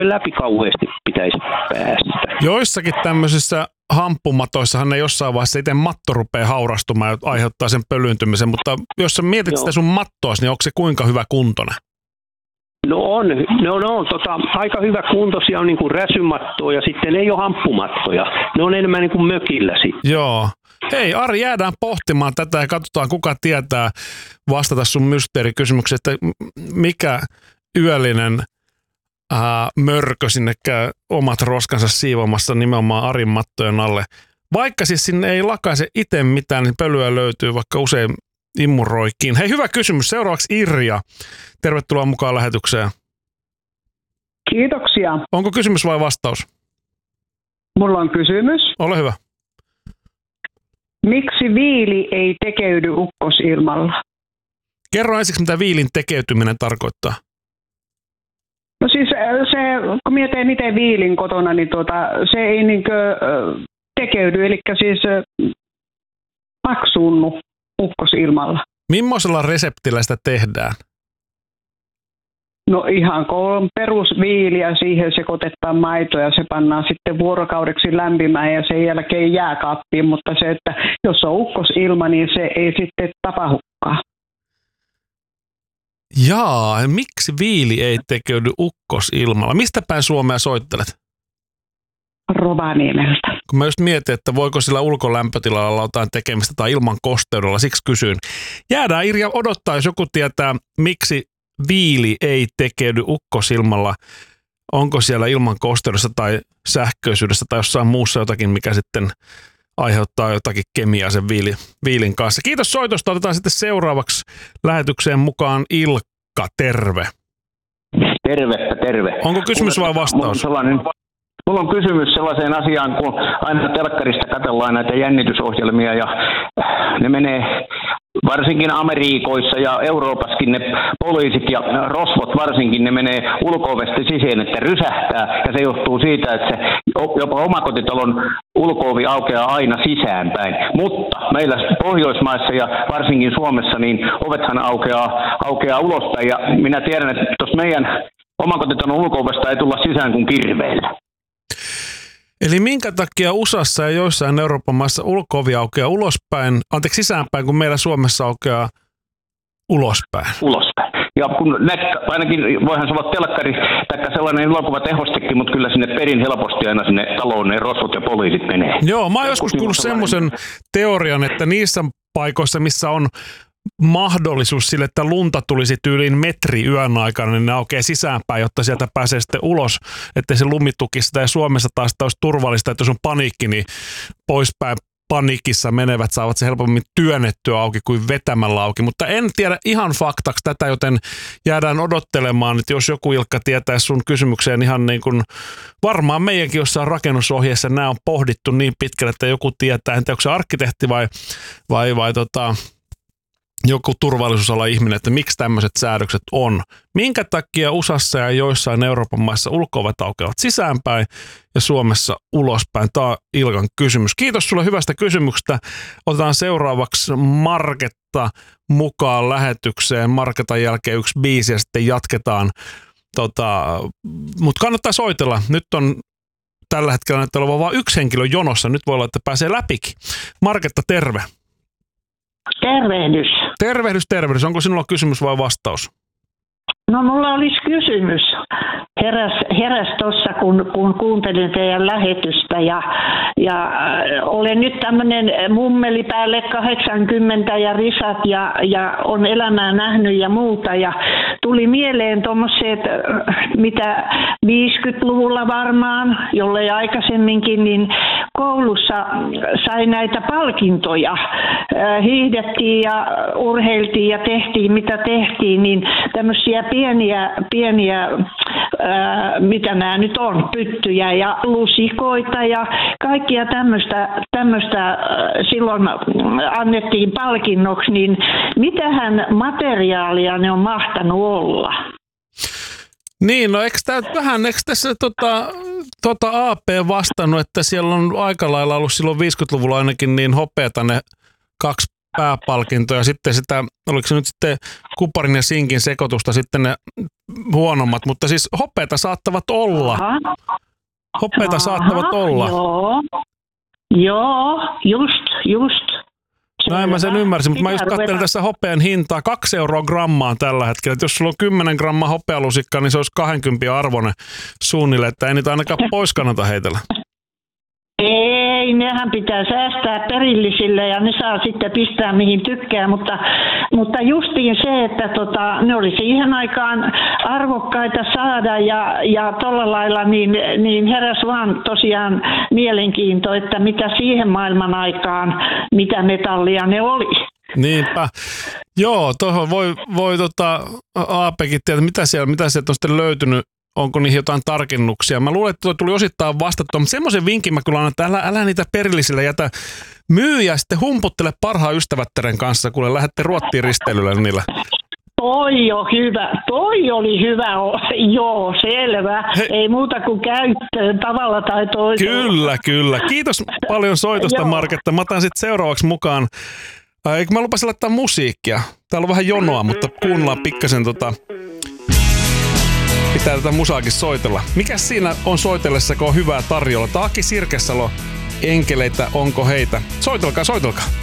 läpi kauheasti pitäisi päästä. Joissakin tämmöisissä hamppumatoissahan ne jossain vaiheessa itse matto rupeaa haurastumaan ja aiheuttaa sen pölyyntymisen, mutta jos sä mietit sitä sun mattoas, niin onko se kuinka hyvä kuntona? No on aika hyvä kuntoisia on niin kuin räsymattoja ja sitten ei ole hamppumattoja. Ne on enemmän niin kuin mökillä sitten. Joo. Hei Ari, jäädään pohtimaan tätä ja katsotaan kuka tietää vastata sun mysteerikysymykseen, että mikä yöllinen mörkö sinne käy omat roskansa siivomassa nimenomaan Arin mattojen alle. Vaikka siis sinne ei lakaise itse mitään, niin pölyä löytyy vaikka usein immuroikin. Hei, hyvä kysymys. Seuraavaksi Irja. Tervetuloa mukaan lähetykseen. Kiitoksia. Onko kysymys vai vastaus? Mulla on kysymys. Ole hyvä. Miksi viili ei tekeydy ukkosilmalla? Kerro ensiksi, mitä viilin tekeytyminen tarkoittaa. No siis se, kun minä teen itse viilin kotona, niin se ei tekeydy, eli siis paksuunnu ukkosilmalla. Millaisella reseptillä sitä tehdään? No ihan kun perusviili ja siihen sekoitetaan maitoa ja se pannaan sitten vuorokaudeksi lämpimään ja sen jälkeen jääkaappiin, mutta se, että jos on ukkosilma, niin se ei sitten tapahdukaan. Jaa, miksi viili ei tekeydy ukkosilmalla? Mistä päin Suomea soittelet? Rovaniemeltä. Kun mä just mietin, että voiko sillä ulkolämpötilalla olla jotain tekemistä tai ilman kosteudella, siksi kysyn. Jäädään Irja odottaa, jos joku tietää, miksi viili ei tekeydy ukkosilmalla. Onko siellä ilman kosteudessa tai sähköisyydessä tai jossain muussa jotakin, mikä sitten aiheuttaa jotakin kemiaa sen viilin kanssa. Kiitos soitosta. Otetaan sitten seuraavaksi lähetykseen mukaan Ilkka. Terve. Terve. Onko kysymys vai vastaus? Mulla on kysymys sellaiseen asiaan, kun aina telkkarista katsellaan näitä jännitysohjelmia ja ne menee varsinkin Amerikoissa ja Euroopassakin ne poliisit ja rosvot varsinkin, ne menee ulko-ovesta sisään, että rysähtää ja se johtuu siitä, että se jopa omakotitalon ulko-ovi aukeaa aina sisäänpäin. Mutta meillä Pohjoismaissa ja varsinkin Suomessa niin ovethan aukeaa ulospäin ja minä tiedän, että tuossa meidän omakotitalon ulko-ovesta ei tulla sisään kuin kirveellä. Eli minkä takia USAssa ja joissain Euroopan maissa ulko-ovi aukeaa sisäänpäin, kun meillä Suomessa aukeaa ulospäin? Ulospäin. Ja kun ainakin voihan se olla telkkari tai sellainen elokuvatehostekin, mutta kyllä sinne perin helposti aina sinne taloon ne rosvot ja poliisit menee. Joo, mä oon joskus kuullut semmoisen teorian, että niissä paikoissa, missä on mahdollisuus sille, että lunta tulisi tyyliin metri yön aikana, niin ne aukeaa sisäänpäin, jotta sieltä pääsee sitten ulos, ettei se lumi tukisi sitä. Ja Suomessa taas olisi turvallista, että jos on paniikki, niin poispäin paniikissa menevät saavat se helpommin työnnettyä auki kuin vetämällä auki. Mutta en tiedä ihan faktaksi tätä, joten jäädään odottelemaan, että jos joku Ilkka tietää sun kysymykseen ihan niin kuin varmaan meidänkin jossain rakennusohjeessa nämä on pohdittu niin pitkälle, että joku tietää, en tiedä, onko se arkkitehti vai joku turvallisuusala ihminen, että miksi tämmöiset säädökset on. Minkä takia USAssa ja joissain Euroopan maissa ulko-ovet aukeavat sisäänpäin ja Suomessa ulospäin? Tämä on Ilkan kysymys. Kiitos sulle hyvästä kysymyksestä. Otetaan seuraavaksi Marketta mukaan lähetykseen. Marketan jälkeen yksi biisi ja sitten jatketaan. Mutta kannattaa soitella. Nyt on tällä hetkellä näyttää olevan vain yksi henkilö jonossa. Nyt voi olla, että pääsee läpikin. Marketta, terve. Tervehdys. Onko sinulla kysymys vai vastaus? No mulla olisi kysymys. Heräs tuossa, kun kuuntelin teidän lähetystä ja olen nyt tämmöinen mummeli päälle 80 ja risat ja on elämää nähnyt ja muuta ja tuli mieleen tuommoiset, mitä 50-luvulla varmaan, jollei aikaisemminkin, niin koulussa sai näitä palkintoja. Hiihdettiin ja urheiltiin ja tehtiin mitä tehtiin, niin tämmöisiä pieniä mitä nämä nyt on, pyttyjä ja lusikoita ja kaikkia tämmöistä silloin annettiin palkinnoksi, niin mitähän materiaalia ne on mahtanut olla? Niin, no eikö tässä AP vastannut, että siellä on aika lailla ollut silloin 50-luvulla ainakin niin hopeata ne 2 pääpalkinto ja sitten sitä, oliko se nyt sitten kuparin ja sinkin sekoitusta sitten ne huonommat, mutta siis hopeita saattavat olla. Hopeita saattavat olla. Joo, just. Näin mä sen ymmärsin, mutta mä just katselin tässä hopean hintaa, 2 € grammaan tällä hetkellä. Et jos sulla on 10 grammaa hopealusikkaa, niin se olisi 20 arvoinen suunnilleen, että ei niitä ainakaan pois kannata heitellä. Ei, nehän pitää säästää perillisille ja ne saa sitten pistää mihin tykkää, mutta justiin se, että ne oli siihen aikaan arvokkaita saada ja tolla lailla niin heräs vaan tosiaan mielenkiinto, että mitä siihen maailman aikaan, mitä metallia ne oli. Niinpä. Joo, tuohon voi Aapekin tietää, mitä sieltä on sitten löytynyt. Onko niihin jotain tarkennuksia? Mä luulen, että tuo tuli osittain vastattua, mutta semmoisen vinkin mä kyllä annan, että älä niitä perillisille jätä myyjä, sitten humputtele parhaan ystävättären kanssa, kun lähdette Ruottiin risteilylle niillä. Toi on hyvä. Toi oli hyvä. Joo, selvä. Ei muuta kuin käyttöön tavalla tai toisella. Kyllä. Kiitos paljon soitosta, Marketta. Mä otan sitten seuraavaksi mukaan. Eikö mä lupasin laittaa musiikkia? Täällä on vähän jonoa, mutta kuunnellaan pikkasen pitää tätä musaakin soitella. Mikäs siinä on soitellessa, kun on hyvää tarjolla? Aki Sirkesalo, enkeleitä, onko heitä? Soitelkaa.